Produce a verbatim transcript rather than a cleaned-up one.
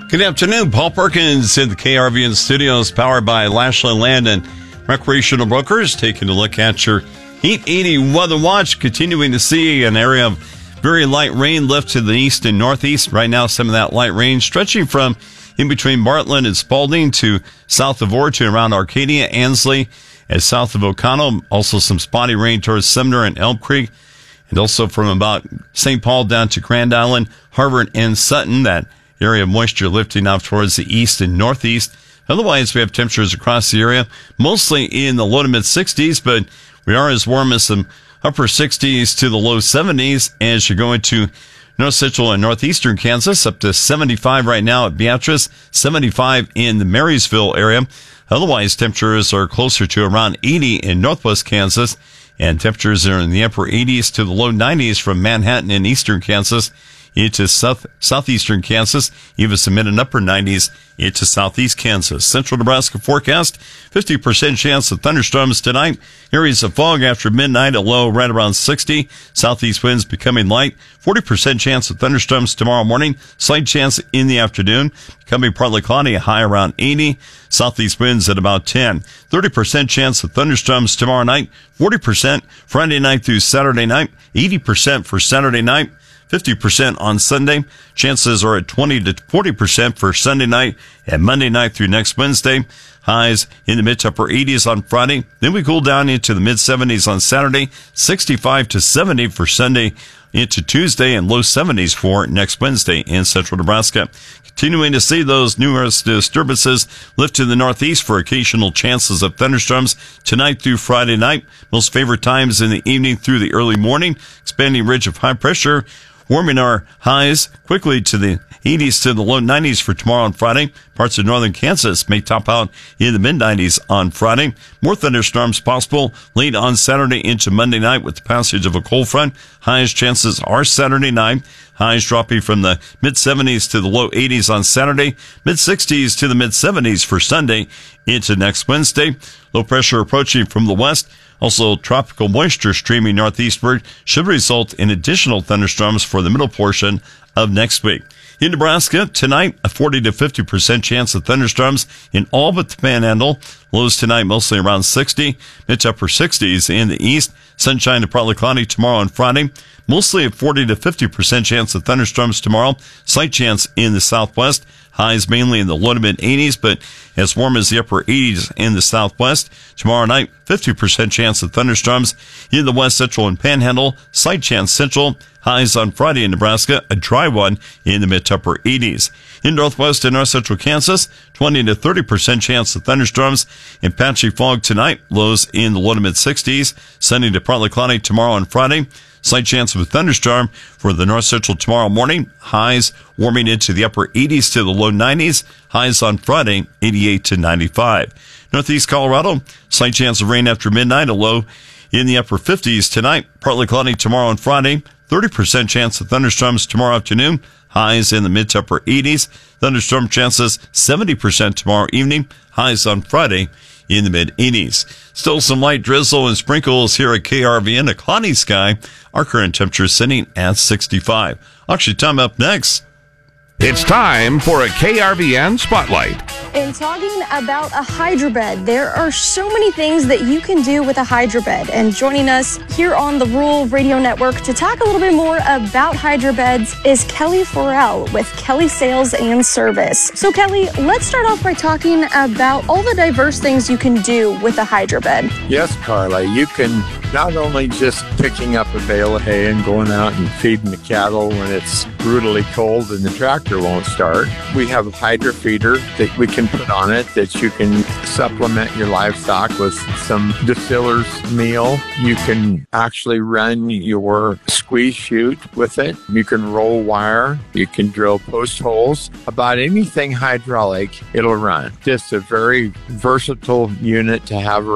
Good afternoon. Paul Perkins in the K R V N studios, powered by Lashley Land and Recreational Brokers, taking a look at your Heat eighty weather watch. Continuing to see an area of very light rain lift to the east and northeast. Right now, some of that light rain stretching from in between Bartlett and Spalding to south of Orr to around Arcadia, Ansley, and south of O'Connell. Also some spotty rain towards Sumner and Elm Creek. And also from about Saint Paul down to Grand Island, Harvard, and Sutton. That area of moisture lifting off towards the east and northeast. Otherwise, we have temperatures across the area, mostly in the low to mid sixties, but we are as warm as some upper sixties to the low seventies as you go into north central and northeastern Kansas, up to seventy-five right now at Beatrice, seventy-five in the Marysville area. Otherwise, temperatures are closer to around eighty in northwest Kansas, and temperatures are in the upper eighties to the low nineties from Manhattan in eastern Kansas into south southeastern Kansas, even some mid and upper nineties into southeast Kansas. Central Nebraska forecast, fifty percent chance of thunderstorms tonight. Areas of fog after midnight, a low right around sixty. Southeast winds becoming light. forty percent chance of thunderstorms tomorrow morning. Slight chance in the afternoon. Becoming partly cloudy, a high around eighty. Southeast winds at about ten. thirty percent chance of thunderstorms tomorrow night. forty percent Friday night through Saturday night. eighty percent for Saturday night. fifty percent on Sunday. Chances are at twenty to forty percent for Sunday night and Monday night through next Wednesday. Highs in the mid to upper eighties on Friday. Then we cool down into the mid seventies on Saturday. sixty-five to seventy for Sunday into Tuesday, and low seventies for next Wednesday in central Nebraska. Continuing to see those numerous disturbances lift to the northeast for occasional chances of thunderstorms tonight through Friday night. Most favorite times in the evening through the early morning. Expanding ridge of high pressure warming our highs quickly to the eighties to the low nineties for tomorrow and Friday. Parts of northern Kansas may top out in the mid nineties on Friday. More thunderstorms possible late on Saturday into Monday night with the passage of a cold front. Highest chances are Saturday night. Highs dropping from the mid seventies to the low eighties on Saturday. mid sixties to the mid seventies for Sunday into next Wednesday. Low pressure approaching from the west. Also, tropical moisture streaming northeastward should result in additional thunderstorms for the middle portion of next week. In Nebraska, tonight, a forty to fifty percent chance of thunderstorms in all but the Panhandle. Lows tonight mostly around sixty, mid to upper sixties in the east. Sunshine to partly cloudy tomorrow and Friday. Mostly a forty to fifty percent chance of thunderstorms tomorrow. Slight chance in the southwest. Highs mainly in the low to mid eighties, but as warm as the upper eighties in the southwest. Tomorrow night, fifty percent chance of thunderstorms in the west central and Panhandle. Slight chance central. Highs on Friday in Nebraska, a dry one in the mid to upper eighties. In northwest and north central Kansas, twenty to thirty percent chance of thunderstorms and patchy fog tonight. Lows in the low to mid sixties. Sunny to partly cloudy tomorrow and Friday. Slight chance of a thunderstorm for the north central tomorrow morning. Highs warming into the upper eighties to the low nineties. Highs on Friday, eighty-eight to ninety-five. Northeast Colorado, slight chance of rain after midnight. A low in the upper fifties tonight. Partly cloudy tomorrow and Friday. thirty percent chance of thunderstorms tomorrow afternoon. Highs in the mid to upper eighties. Thunderstorm chances seventy percent tomorrow evening. Highs on Friday in the mid eighties. Still some light drizzle and sprinkles here at K R V N. A cloudy sky. Our current temperature is sitting at sixty-five. Actually, time up next. It's time for a K R V N Spotlight. In talking about a hydrobed, there are so many things that you can do with a hydrobed. And joining us here on the Rural Radio Network to talk a little bit more about hydrobeds is Kelly Forel with Kelly Sales and Service. So Kelly, let's start off by talking about all the diverse things you can do with a hydrobed. Yes, Carla, you can not only just picking up a bale of hay and going out and feeding the cattle when it's brutally cold and the tractor won't start. We have a hydro feeder that we can put on it that you can supplement your livestock with some distiller's meal. You can actually run your squeeze chute with it. You can roll wire. You can drill post holes. About anything hydraulic, it'll run. Just a very versatile unit to have